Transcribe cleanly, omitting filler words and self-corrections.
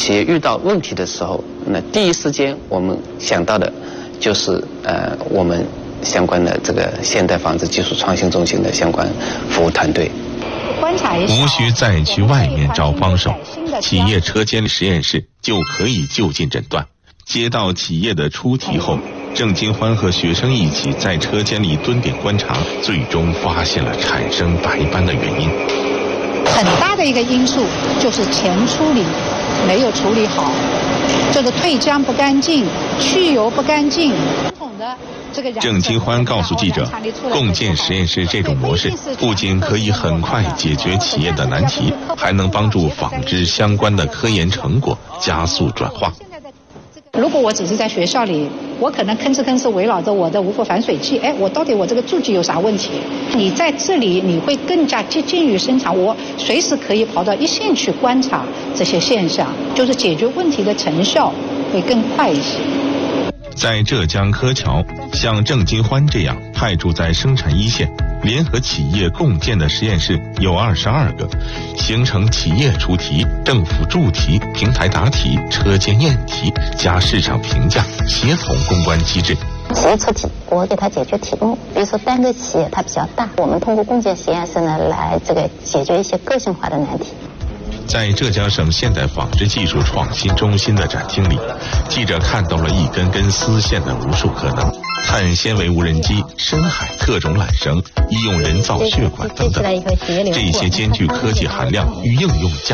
企业遇到问题的时候，那第一时间我们想到的就是我们相关的这个现代纺织技术创新中心的相关服务团队。 无需再去外面找帮手，企业车间实验室就可以就近诊断。接到企业的出题后，郑金欢和学生一起在车间里蹲点观察，最终发现了产生白斑的原因。 很大的一个因素就是前处理没有处理好，这个退浆不干净，去油不干净。 郑金欢告诉记者，共建实验室这种模式不仅可以很快解决企业的难题，还能帮助纺织相关的科研成果加速转化。 如果我只是在学校里，我可能吭哧围绕着我的无垢反水剂，我到底我这个助剂有啥问题？你在这里你会更加接近于生产，我随时可以跑到一线去观察这些现象，就是解决问题的成效会更快一些。 在浙江柯桥，像郑金欢这样派驻在生产一线、联合企业共建的实验室有22个，形成企业出题、政府助题、平台答题、车间验题加市场评价协同攻关机制。 企业出题，我给他解决题目，比如说单个企业它比较大，我们通过共建实验室呢来解决一些个性化的难题。 在浙江省现代纺织技术创新中心的展厅里，记者看到了一根根丝线的无数可能，碳纤维无人机、深海特种缆绳、医用人造血管等等，这些兼具科技含量与应用价